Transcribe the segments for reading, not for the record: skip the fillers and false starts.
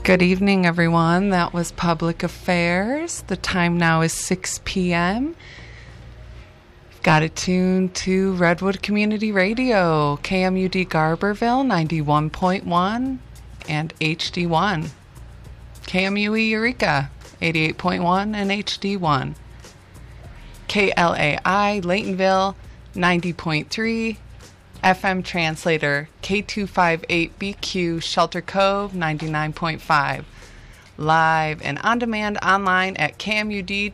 Good evening, everyone. That was Public Affairs. The time now is 6 p.m. Got it tuned to Redwood Community Radio, KMUD Garberville 91.1 and HD1. KMUE Eureka 88.1 and HD1. KLAI Laytonville 90.3. FM Translator K258BQ Shelter Cove 99.5. Live and on demand online at kmud.org.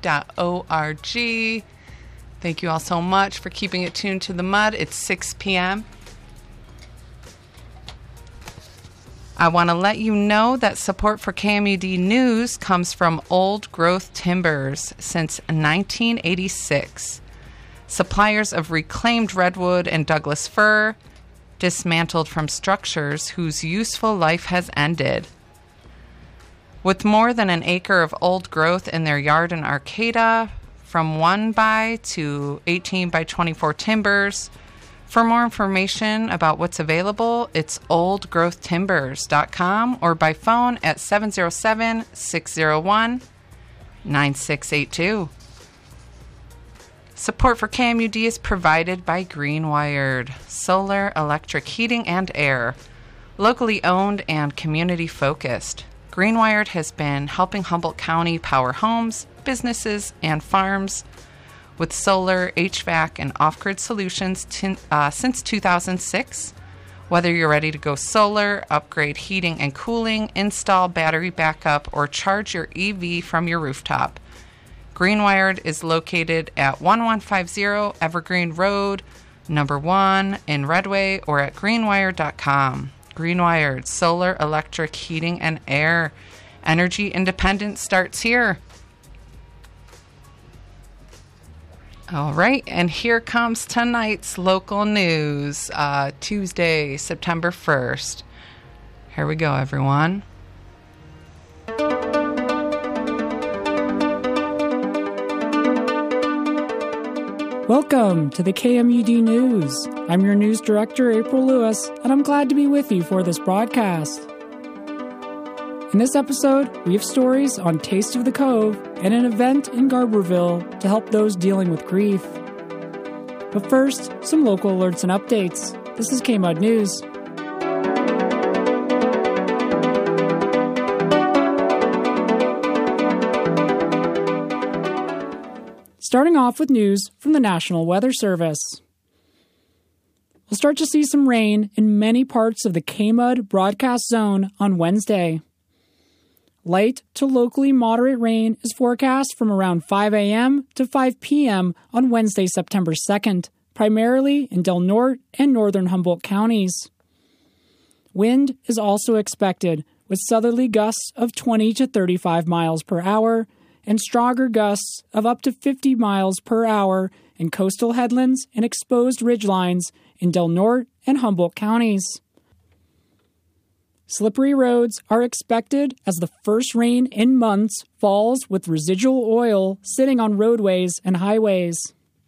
Thank you all so much for keeping it tuned to the mud. It's 6 p.m. I want to let you know that support for KMUD News comes from Old Growth Timbers since 1986. Suppliers of reclaimed redwood and Douglas fir, dismantled from structures whose useful life has ended. With more than an acre of old growth in their yard in Arcata, from 1 by to 18 by 24 timbers. For more information about what's available, it's oldgrowthtimbers.com or by phone at 707-601-9682. Support for KMUD is provided by Greenwired, solar, electric heating, and air. Locally owned and community-focused, Greenwired has been helping Humboldt County power homes, businesses, and farms with solar, HVAC, and off-grid solutions since 2006. Whether you're ready to go solar, upgrade heating and cooling, install battery backup, or charge your EV from your rooftop, Greenwired is located at 1150 Evergreen Road, number 1 in Redway, or at greenwired.com. Greenwired, solar, electric, heating, and air. Energy independence starts here. All right, and here comes tonight's local news, Tuesday, September 1st. Here we go, everyone. Welcome to the KMUD News. I'm your news director, April Lewis, and I'm glad to be with you for this broadcast. In this episode, we have stories on Taste of the Cove and an event in Garberville to help those dealing with grief. But first, some local alerts and updates. This is KMUD News. Starting off with news from the National Weather Service. We'll start to see some rain in many parts of the KMUD broadcast zone on Wednesday. Light to locally moderate rain is forecast from around 5 a.m. to 5 p.m. on Wednesday, September 2nd, primarily in Del Norte and northern Humboldt counties. Wind is also expected, with southerly gusts of 20 to 35 miles per hour and stronger gusts of up to 50 miles per hour in coastal headlands and exposed ridgelines in Del Norte and Humboldt counties. Slippery roads are expected as the first rain in months falls with residual oil sitting on roadways and highways.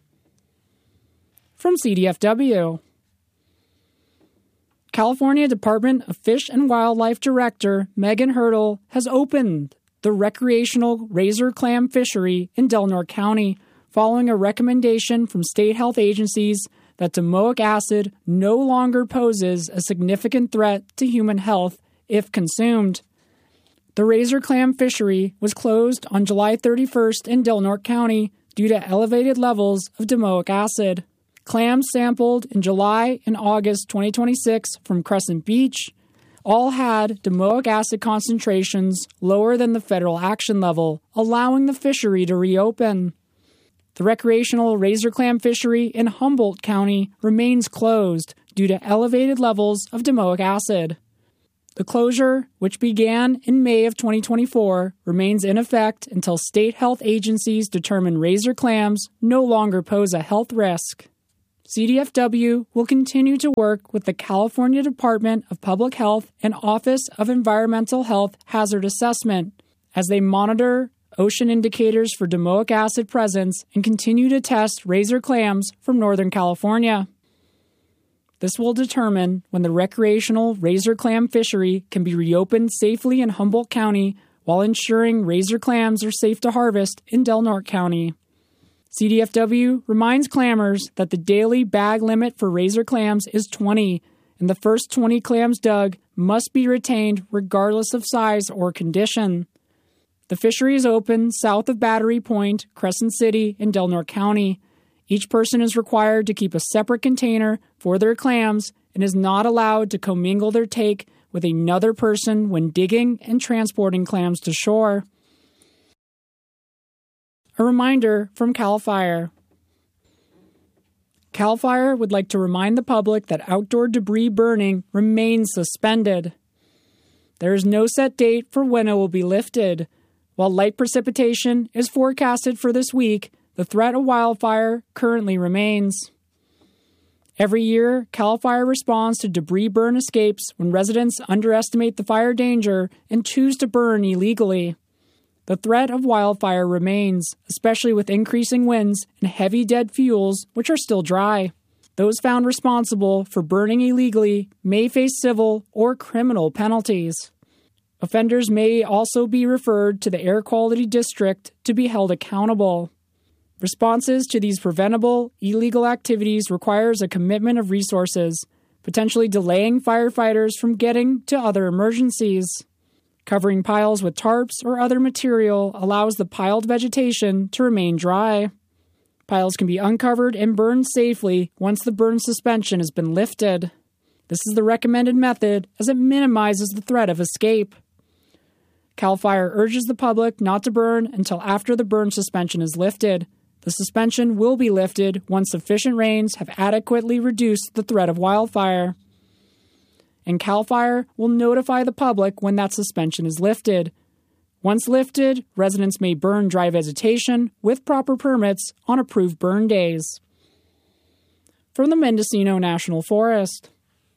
From CDFW. California Department of Fish and Wildlife Director Megan Hurdle has opened the recreational razor clam fishery in Del Norte County following a recommendation from state health agencies that domoic acid no longer poses a significant threat to human health if consumed. The razor clam fishery was closed on July 31st in Del Norte County due to elevated levels of domoic acid. Clams sampled in July and August 2026 from Crescent Beach all had domoic acid concentrations lower than the federal action level, allowing the fishery to reopen. The recreational razor clam fishery in Humboldt County remains closed due to elevated levels of domoic acid. The closure, which began in May of 2024, remains in effect until state health agencies determine razor clams no longer pose a health risk. CDFW will continue to work with the California Department of Public Health and Office of Environmental Health Hazard Assessment as they monitor ocean indicators for domoic acid presence and continue to test razor clams from Northern California. This will determine when the recreational razor clam fishery can be reopened safely in Humboldt County while ensuring razor clams are safe to harvest in Del Norte County. CDFW reminds clammers that the daily bag limit for razor clams is 20, and the first 20 clams dug must be retained regardless of size or condition. The fishery is open south of Battery Point, Crescent City, and Del Norte County. Each person is required to keep a separate container for their clams and is not allowed to commingle their take with another person when digging and transporting clams to shore. A reminder from CAL FIRE. CAL FIRE would like to remind the public that outdoor debris burning remains suspended. There is no set date for when it will be lifted. While light precipitation is forecasted for this week, the threat of wildfire currently remains. Every year, CAL FIRE responds to debris burn escapes when residents underestimate the fire danger and choose to burn illegally. The threat of wildfire remains, especially with increasing winds and heavy dead fuels, which are still dry. Those found responsible for burning illegally may face civil or criminal penalties. Offenders may also be referred to the Air Quality District to be held accountable. Responses to these preventable, illegal activities requires a commitment of resources, potentially delaying firefighters from getting to other emergencies. Covering piles with tarps or other material allows the piled vegetation to remain dry. Piles can be uncovered and burned safely once the burn suspension has been lifted. This is the recommended method as it minimizes the threat of escape. CAL FIRE urges the public not to burn until after the burn suspension is lifted. The suspension will be lifted once sufficient rains have adequately reduced the threat of wildfire. And CAL FIRE will notify the public when that suspension is lifted. Once lifted, residents may burn dry vegetation with proper permits on approved burn days. From the Mendocino National Forest.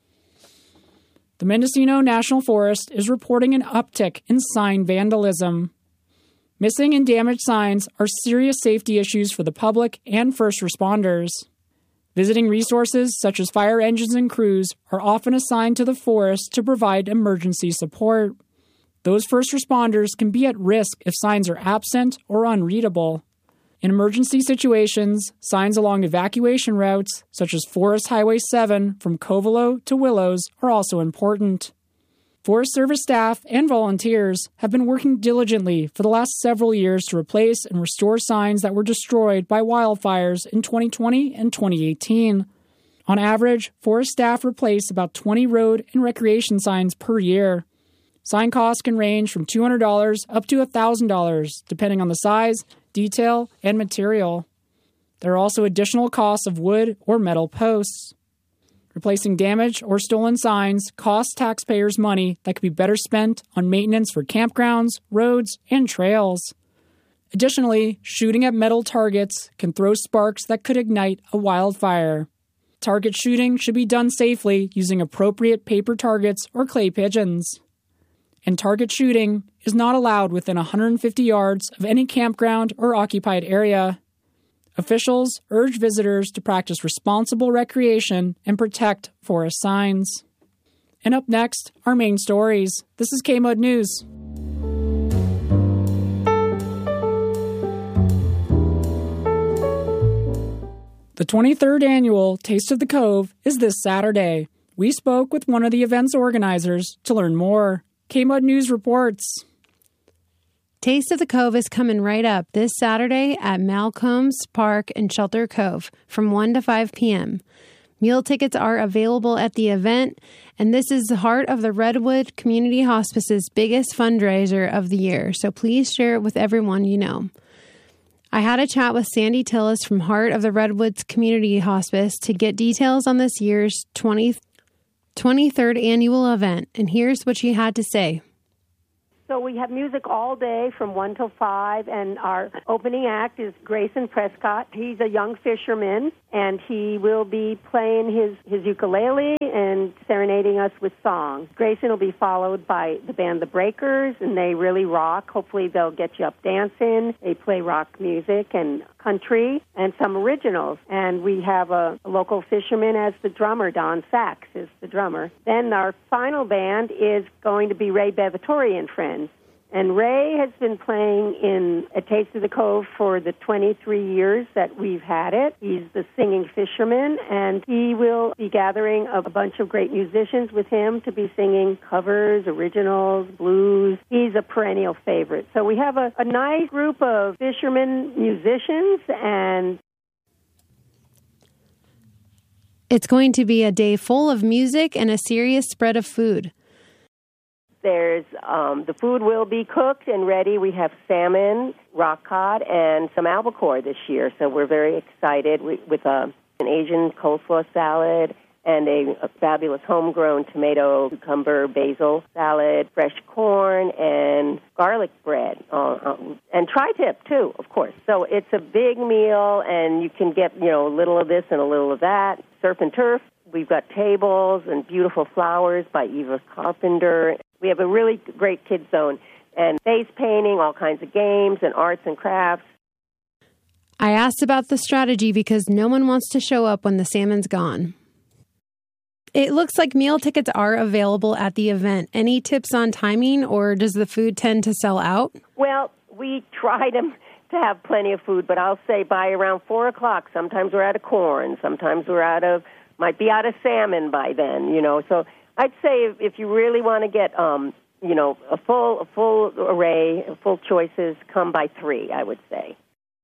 The Mendocino National Forest is reporting an uptick in sign vandalism. Missing and damaged signs are serious safety issues for the public and first responders. Visiting resources such as fire engines and crews are often assigned to the forest to provide emergency support. Those first responders can be at risk if signs are absent or unreadable. In emergency situations, signs along evacuation routes, such as Forest Highway 7 from Covelo to Willows, are also important. Forest Service staff and volunteers have been working diligently for the last several years to replace and restore signs that were destroyed by wildfires in 2020 and 2018. On average, forest staff replace about 20 road and recreation signs per year. Sign costs can range from $200 up to $1,000, depending on the size, detail, and material. There are also additional costs of wood or metal posts. Replacing damaged or stolen signs costs taxpayers money that could be better spent on maintenance for campgrounds, roads, and trails. Additionally, shooting at metal targets can throw sparks that could ignite a wildfire. Target shooting should be done safely using appropriate paper targets or clay pigeons. And target shooting is not allowed within 150 yards of any campground or occupied area. Officials urge visitors to practice responsible recreation and protect forest signs. And up next, our main stories. This is KMUD News. The 23rd annual Taste of the Cove is this Saturday. We spoke with one of the event's organizers to learn more. KMUD News reports. Taste of the Cove is coming right up this Saturday at Malcolm's Park in Shelter Cove from 1 to 5 p.m. Meal tickets are available at the event, and this is the heart of the Redwood Community Hospice's biggest fundraiser of the year, so please share it with everyone you know. I had a chat with Sandy Tillis from Heart of the Redwoods Community Hospice to get details on this year's 23rd annual event, and here's what she had to say. So we have music all day from 1 till 5, and our opening act is Grayson Prescott. He's a young fisherman, and he will be playing his ukulele and serenading us with songs. Grayson will be followed by the band The Breakers, and they really rock. Hopefully they'll get you up dancing. They play rock music and country and some originals. And we have a local fisherman as the drummer. Don Sachs is the drummer. Then our final band is going to be Ray Bevatori and Friends. And Ray has been playing in A Taste of the Cove for the 23 years that we've had it. He's the singing fisherman, and he will be gathering a bunch of great musicians with him to be singing covers, originals, blues. He's a perennial favorite. So we have a nice group of fishermen musicians, and it's going to be a day full of music and a serious spread of food. There's the food will be cooked and ready. We have salmon, rock cod, and some albacore this year, so we're very excited with an Asian coleslaw salad and a fabulous homegrown tomato, cucumber, basil salad, fresh corn, and garlic bread, and tri-tip, too, of course. So it's a big meal, and you can get, a little of this and a little of that. Surf and turf. We've got tables and beautiful flowers by Eva Carpenter. We have a really great kids zone and face painting, all kinds of games and arts and crafts. I asked about the strategy because no one wants to show up when the salmon's gone. It looks like meal tickets are available at the event. Any tips on timing, or does the food tend to sell out? Well, we try to have plenty of food, but I'll say by around 4 o'clock. Sometimes we're out of corn. Sometimes we're might be out of salmon by then, So I'd say if you really want to get, a full array, full choices, come by 3, I would say.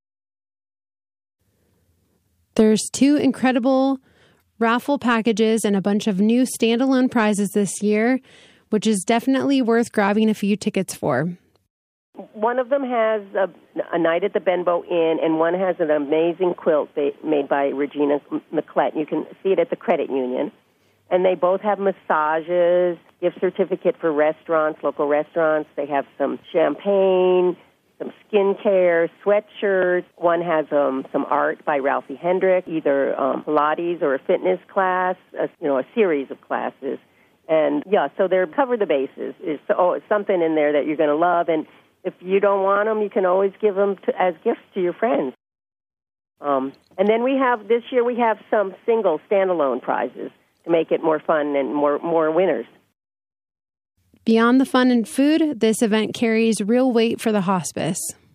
There's 2 incredible raffle packages and a bunch of new standalone prizes this year, which is definitely worth grabbing a few tickets for. One of them has a night at the Benbow Inn, and one has an amazing quilt made by Regina McClett. You can see it at the credit union. And they both have massages, gift certificate for restaurants, local restaurants. They have some champagne, some skincare, sweatshirts. One has some art by Ralphie Hendrick, either Pilates or a fitness class, a series of classes. And, so they're cover the bases. It's something in there that you're going to love. And if you don't want them, you can always give them as gifts to your friends. And then this year we have some single standalone prizes to make it more fun and more winners. Beyond the fun and food, this event carries real weight for the hospice.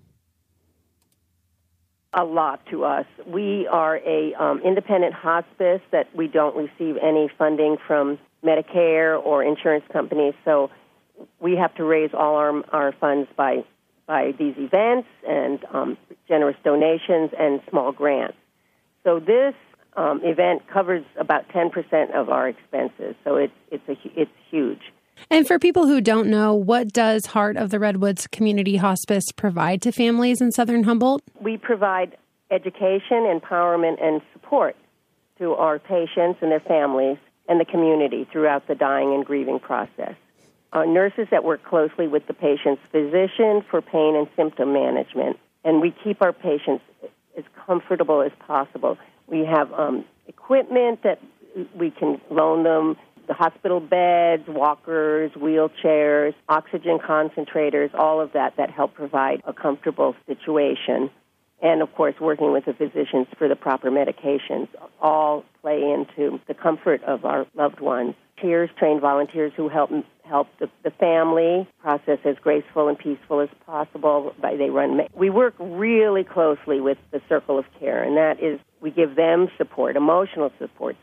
A lot to us. We are a independent hospice that we don't receive any funding from Medicare or insurance companies, so we have to raise all our funds by these events and generous donations and small grants. So this event covers about 10% of our expenses, so it's huge. And for people who don't know, what does Heart of the Redwoods Community Hospice provide to families in Southern Humboldt? We provide education, empowerment, and support to our patients and their families and the community throughout the dying and grieving process. Our nurses that work closely with the patient's physician for pain and symptom management, and we keep our patients as comfortable as possible. We have equipment that we can loan them, the hospital beds, walkers, wheelchairs, oxygen concentrators, all of that help provide a comfortable situation. And, of course, working with the physicians for the proper medications all play into the comfort of our loved ones. Trained volunteers who help the family process as graceful and peaceful as possible. We work really closely with the Circle of Care, and that is we give them support, emotional support,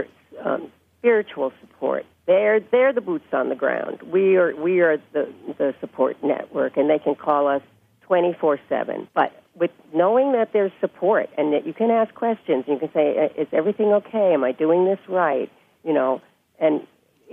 spiritual support. They're the boots on the ground. We are the support network, and they can call us 24/7. But with knowing that there's support and that you can ask questions, you can say, "Is everything okay? Am I doing this right?" And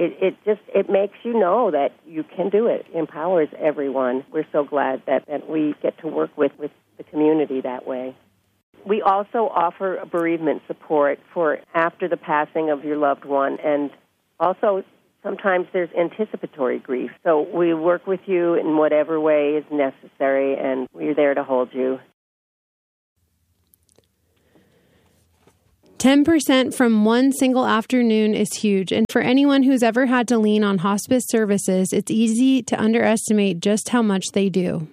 it makes you know that you can do it. It empowers everyone. We're so glad that we get to work with the community that way. We also offer bereavement support for after the passing of your loved one, and also sometimes there's anticipatory grief. So we work with you in whatever way is necessary, and we're there to hold you. 10% from one single afternoon is huge, and for anyone who's ever had to lean on hospice services, it's easy to underestimate just how much they do.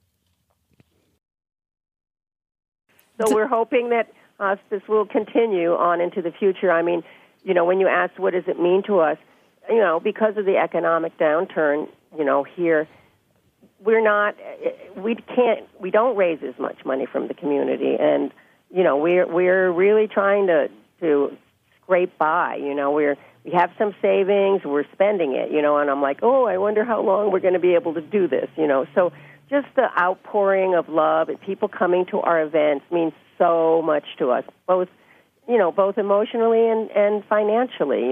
So we're hoping that hospice will continue on into the future. I mean, when you ask what does it mean to us, because of the economic downturn, here, we don't raise as much money from the community, and we're really trying to scrape by. We have some savings, we're spending it, and I'm like, I wonder how long we're going to be able to do this, So just the outpouring of love and people coming to our events means so much to us, both emotionally and financially.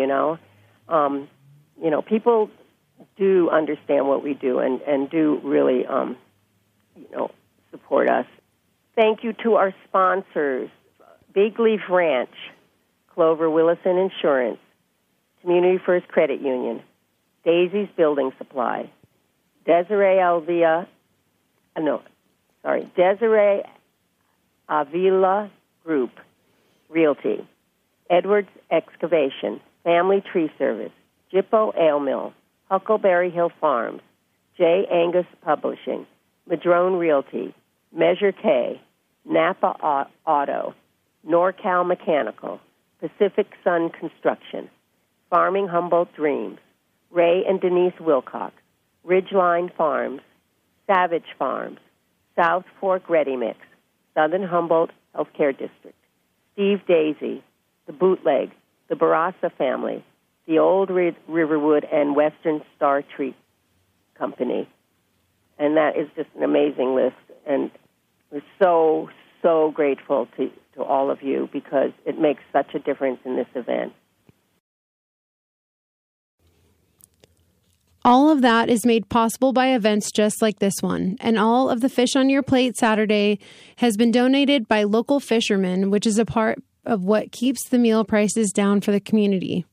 People do understand what we do and do really, support us. Thank you to our sponsors, Big Leaf Ranch, Clover Willison Insurance, Community First Credit Union, Daisy's Building Supply, Desiree Avila Group Realty, Edwards Excavation, Family Tree Service, Jippo Ale Mill, Huckleberry Hill Farms, J. Angus Publishing, Madrone Realty, Measure K, Napa Auto, NorCal Mechanical, Pacific Sun Construction, Farming Humboldt Dreams, Ray and Denise Wilcox, Ridgeline Farms, Savage Farms, South Fork Ready Mix, Southern Humboldt Healthcare District, Steve Daisy, The Bootleg, the Barassa Family, the Old Riverwood and Western Star Tree Company. And that is just an amazing list. And we're so, so grateful to all of you because it makes such a difference in this event. All of that is made possible by events just like this one. And all of the Fish on Your Plate Saturday has been donated by local fishermen, which is a part of what keeps the meal prices down for the community.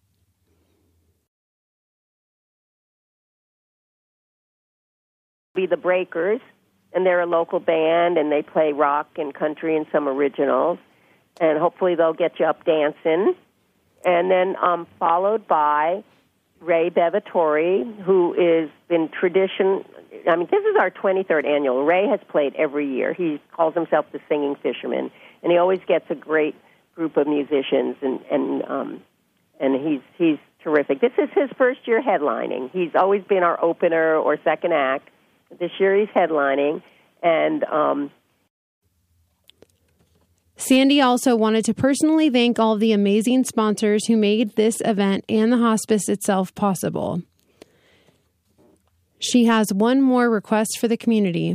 Be the Breakers, and they're a local band, and they play rock and country and some originals, and hopefully they'll get you up dancing. And then followed by Ray Bevatori, who is been tradition. I mean, this is our 23rd annual. Ray has played every year. He calls himself the Singing Fisherman, and he always gets a great group of musicians, and he's terrific. This is his first year headlining. He's always been our opener or second act. This year he's headlining, and Sandy also wanted to personally thank all of the amazing sponsors who made this event and the hospice itself possible. She has one more request for the community.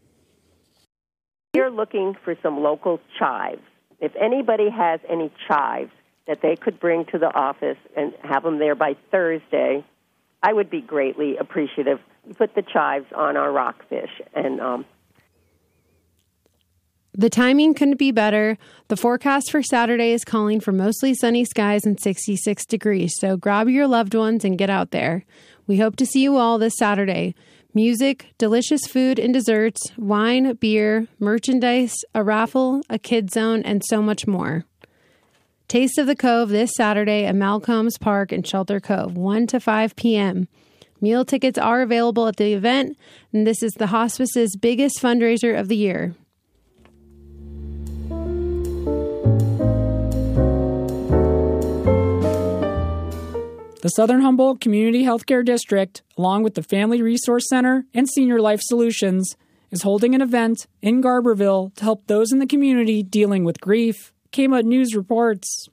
We're looking for some local chives. If anybody has any chives that they could bring to the office and have them there by Thursday, I would be greatly appreciative. We put the chives on our rockfish, and the timing couldn't be better. The forecast for Saturday is calling for mostly sunny skies and 66 degrees, so grab your loved ones and get out there. We hope to see you all this Saturday. Music, delicious food and desserts, wine, beer, merchandise, a raffle, a kid zone, and so much more. Taste of the Cove this Saturday at Malcolm's Park in Shelter Cove, 1 to 5 p.m. Meal tickets are available at the event, and this is the hospice's biggest fundraiser of the year. The Southern Humboldt Community Healthcare District, along with the Family Resource Center and Senior Life Solutions, is holding an event in Garberville to help those in the community dealing with grief. KMUT News reports.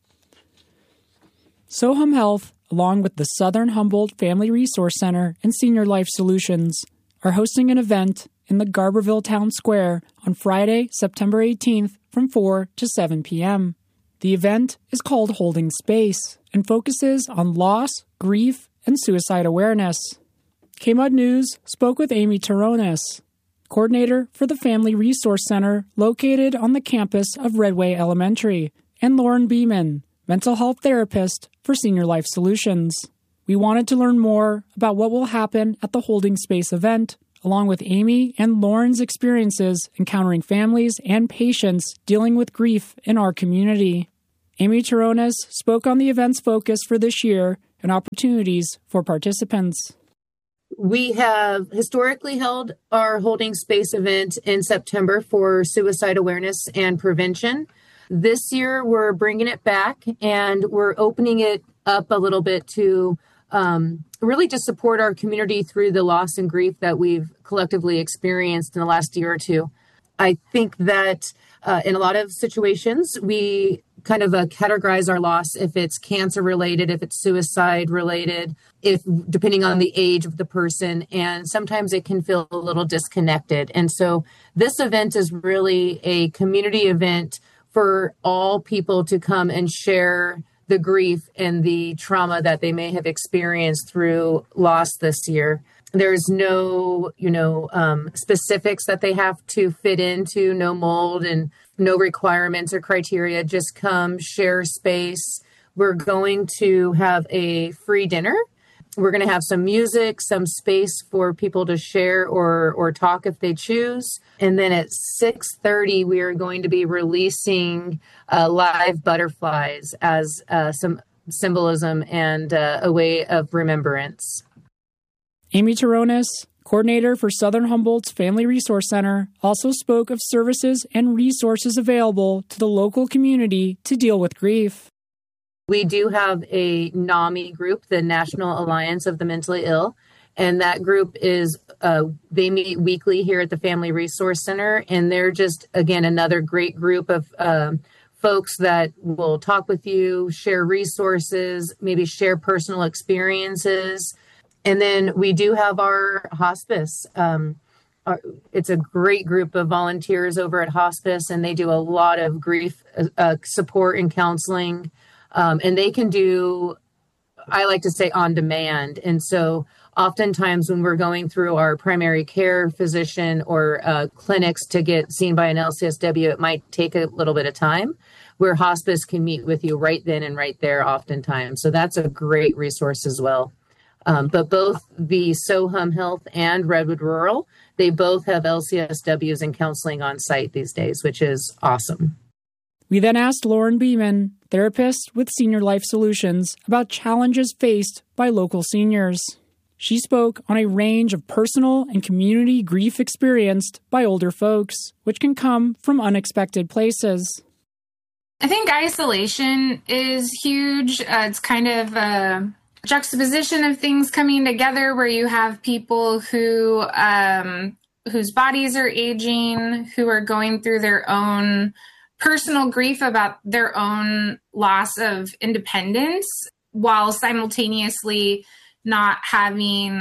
Sohum Health, along with the Southern Humboldt Family Resource Center and Senior Life Solutions, are hosting an event in the Garberville Town Square on Friday, September 18th from 4 to 7 p.m. The event is called Holding Space and focuses on loss, grief, and suicide awareness. KMUT News spoke with Amy Taronis, coordinator for the Family Resource Center located on the campus of Redway Elementary, and Lauren Beeman, mental health therapist for Senior Life Solutions. We wanted to learn more about what will happen at the Holding Space event, along with Amy and Lauren's experiences encountering families and patients dealing with grief in our community. Amy Taronis spoke on the event's focus for this year and opportunities for participants. We have historically held our Holding Space event in September for suicide awareness and prevention. This year, we're bringing it back and we're opening it up a little bit to really just support our community through the loss and grief that we've collectively experienced in the last year or two. I think that in a lot of situations, we kind of categorize our loss if it's cancer related, if it's suicide related, if depending on the age of the person, and sometimes it can feel a little disconnected. And so this event is really a community event for all people to come and share the grief and the trauma that they may have experienced through loss this year. There's no, specifics that they have to fit into, no mold and no requirements or criteria. Just come, share space. We're going to have a free dinner. We're going to have some music, some space for people to share or talk if they choose. And then at 6:30, we are going to be releasing live butterflies as some symbolism and a way of remembrance. Amy Taronis, coordinator for Southern Humboldt's Family Resource Center, also spoke of services and resources available to the local community to deal with grief. We do have a NAMI group, the National Alliance of the Mentally Ill, and that group is, they meet weekly here at the Family Resource Center, and they're just, again, another great group of folks that will talk with you, share resources, maybe share personal experiences. And then we do have our hospice. It's a great group of volunteers over at hospice, and they do a lot of grief support and counseling. And they can do, I like to say, on demand. And so oftentimes when we're going through our primary care physician or clinics to get seen by an LCSW, it might take a little bit of time, where hospice can meet with you right then and right there oftentimes. So that's a great resource as well. But both the SoHum Health and Redwood Rural, they both have LCSWs and counseling on site these days, which is awesome. We then asked Lauren Beeman, therapist with Senior Life Solutions, about challenges faced by local seniors. She spoke on a range of personal and community grief experienced by older folks, which can come from unexpected places. I think isolation is huge. It's kind of a juxtaposition of things coming together where you have people who whose bodies are aging, who are going through their own personal grief about their own loss of independence, while simultaneously not having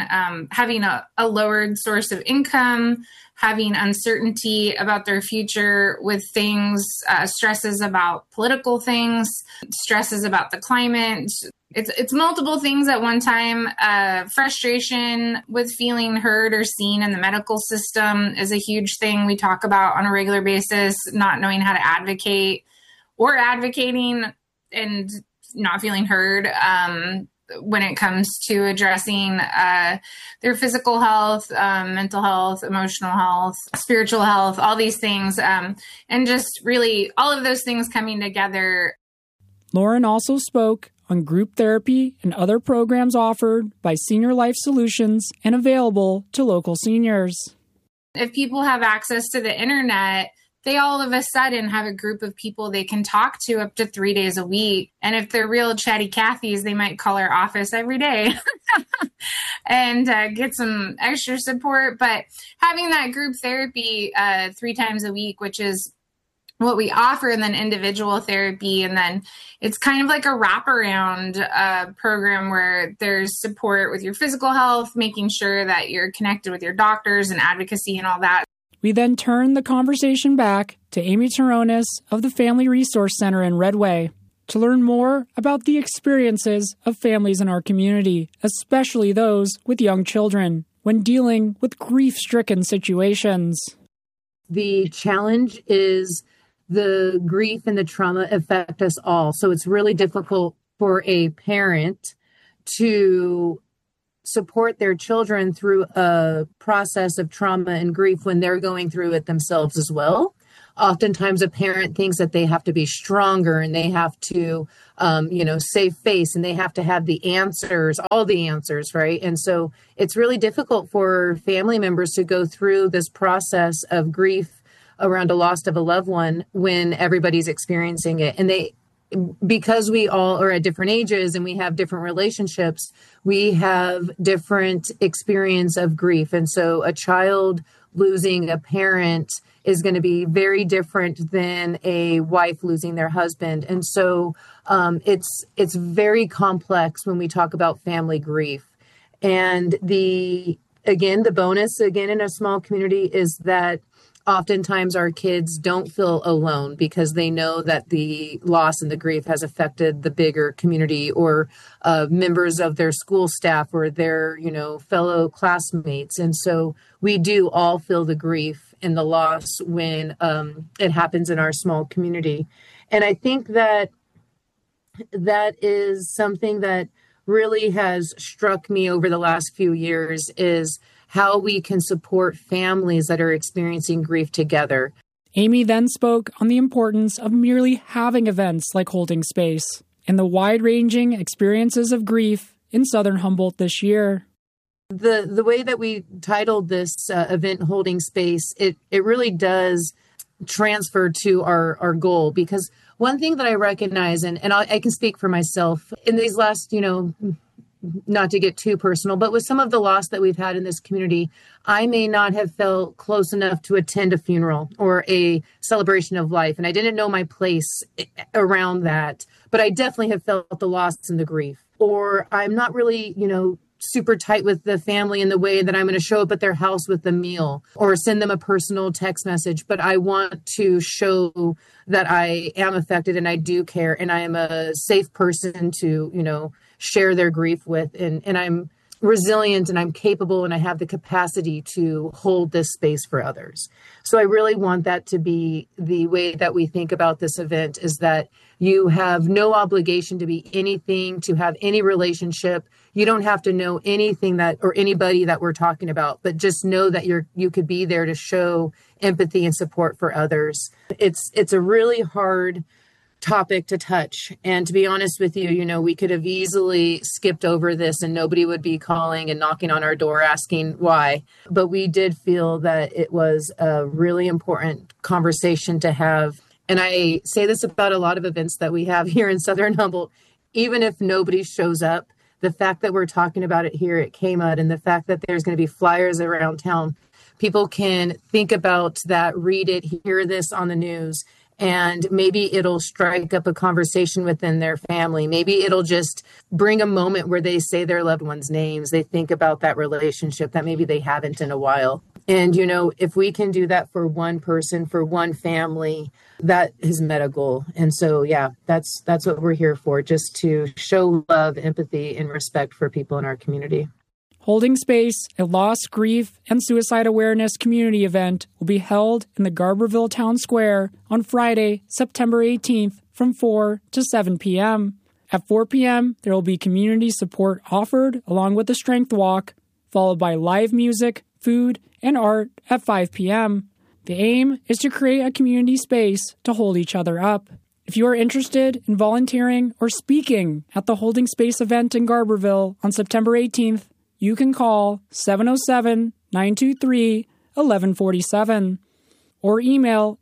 a lowered source of income, having uncertainty about their future with things, stresses about political things, stresses about the climate. It's multiple things at one time. Frustration with feeling heard or seen in the medical system is a huge thing we talk about on a regular basis, not knowing how to advocate or advocating and not feeling heard when it comes to addressing their physical health, mental health, emotional health, spiritual health, all these things, and just really all of those things coming together. Lauren also spoke on group therapy and other programs offered by Senior Life Solutions and available to local seniors. If people have access to the internet, they all of a sudden have a group of people they can talk to up to 3 days a week. And if they're real chatty Cathys, they might call our office every day and get some extra support. But having that group therapy 3 times a week, which is what we offer, and then individual therapy. And then it's kind of like a wraparound program where there's support with your physical health, making sure that you're connected with your doctors and advocacy and all that. We then turn the conversation back to Amy Taronis of the Family Resource Center in Redway to learn more about the experiences of families in our community, especially those with young children, when dealing with grief-stricken situations. The challenge is the grief and the trauma affect us all. So it's really difficult for a parent to support their children through a process of trauma and grief when they're going through it themselves as well. oftentimes a parent thinks that they have to be stronger and they have to, save face, and they have to have the answers, all the answers, right? And so it's really difficult for family members to go through this process of grief around a loss of a loved one when everybody's experiencing it. And because we all are at different ages and we have different relationships, we have different experience of grief. And so a child losing a parent is going to be very different than a wife losing their husband. And so it's very complex when we talk about family grief. And the bonus in a small community is that oftentimes our kids don't feel alone because they know that the loss and the grief has affected the bigger community or members of their school staff or their, fellow classmates. And so we do all feel the grief and the loss when it happens in our small community. And I think that is something that really has struck me over the last few years is how we can support families that are experiencing grief together. Amy then spoke on the importance of merely having events like Holding Space and the wide-ranging experiences of grief in Southern Humboldt this year. The way that we titled this event Holding Space, it really does transfer to our goal, because one thing that I recognize, and I can speak for myself, in these last, not to get too personal, but with some of the loss that we've had in this community, I may not have felt close enough to attend a funeral or a celebration of life. And I didn't know my place around that, but I definitely have felt the loss and the grief. Or I'm not really, super tight with the family in the way that I'm going to show up at their house with a meal or send them a personal text message. But I want to show that I am affected and I do care and I am a safe person to, share their grief with. And I'm resilient and I'm capable and I have the capacity to hold this space for others. So I really want that to be the way that we think about this event, is that you have no obligation to be anything, to have any relationship. You don't have to know anything or anybody that we're talking about, but just know that you could be there to show empathy and support for others. It's a really hard topic to touch. And to be honest with you, we could have easily skipped over this and nobody would be calling and knocking on our door asking why. But we did feel that it was a really important conversation to have. And I say this about a lot of events that we have here in Southern Humboldt. Even if nobody shows up, the fact that we're talking about it here at KMUD and the fact that there's going to be flyers around town, people can think about that, read it, hear this on the news, and maybe it'll strike up a conversation within their family. Maybe it'll just bring a moment where they say their loved ones' names. They think about that relationship that maybe they haven't in a while. And, if we can do that for one person, for one family, that has met a goal. And so, that's what we're here for, just to show love, empathy, and respect for people in our community. Holding Space, a loss, grief, and suicide awareness community event, will be held in the Garberville Town Square on Friday, September 18th from 4 to 7 p.m. At 4 p.m., there will be community support offered along with the Strength Walk, followed by live music, food, and art at 5 p.m. The aim is to create a community space to hold each other up. If you are interested in volunteering or speaking at the Holding Space event in Garberville on September 18th, you can call 707-923-1147 or email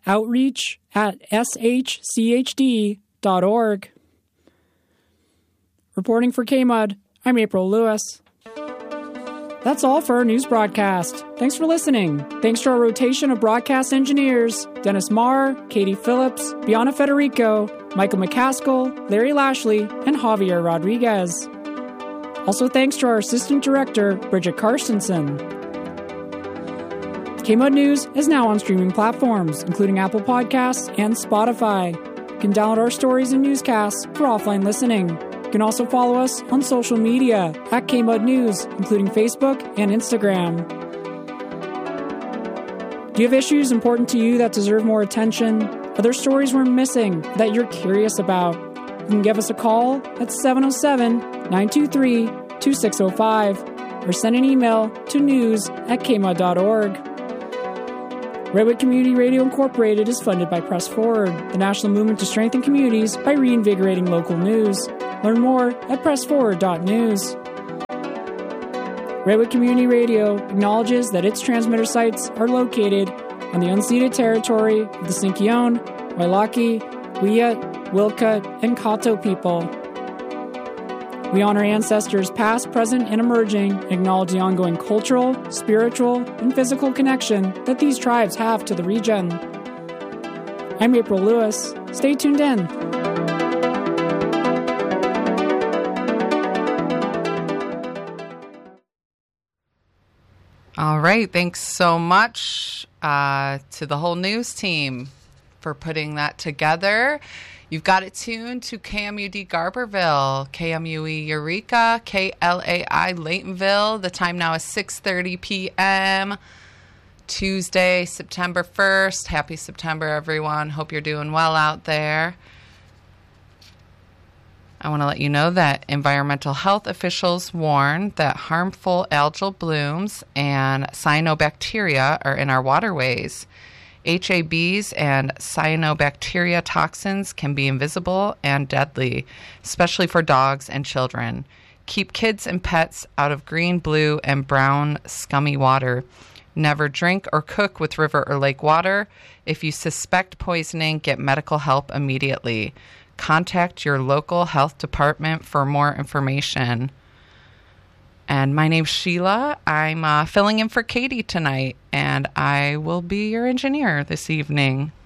outreach@shchd.org. Reporting for KMUD, I'm April Lewis. That's all for our news broadcast. Thanks for listening. Thanks to our rotation of broadcast engineers, Dennis Marr, Katie Phillips, Bianna Federico, Michael McCaskill, Larry Lashley, and Javier Rodriguez. Also thanks to our assistant director, Bridget Karstensen. KMUD News is now on streaming platforms, including Apple Podcasts and Spotify. You can download our stories and newscasts for offline listening. You can also follow us on social media at KMUD News, including Facebook and Instagram. Do you have issues important to you that deserve more attention? Are there stories we're missing that you're curious about? You can give us a call at 707-923-2605 or send an email to news@kmud.org. Redwood Community Radio Incorporated is funded by Press Forward, the national movement to strengthen communities by reinvigorating local news. Learn more at pressforward.news. Redwood Community Radio acknowledges that its transmitter sites are located on the unceded territory of the Sinkyone, Wailaki, Wiyut, Wilkut, and Kato people. We honor ancestors past, present, and emerging, and acknowledge the ongoing cultural, spiritual, and physical connection that these tribes have to the region. I'm April Lewis. Stay tuned in. All right. Thanks so much to the whole news team for putting that together. You've got it tuned to KMUD Garberville, KMUE Eureka, KLAI Laytonville. The time now is 6:30 p.m. Tuesday, September 1st. Happy September, everyone. Hope you're doing well out there. I want to let you know that environmental health officials warn that harmful algal blooms and cyanobacteria are in our waterways. HABs and cyanobacteria toxins can be invisible and deadly, especially for dogs and children. Keep kids and pets out of green, blue, and brown scummy water. Never drink or cook with river or lake water. If you suspect poisoning, get medical help immediately. Contact your local health department for more information. And my name's Sheila. I'm filling in for Katie tonight, and I will be your engineer this evening.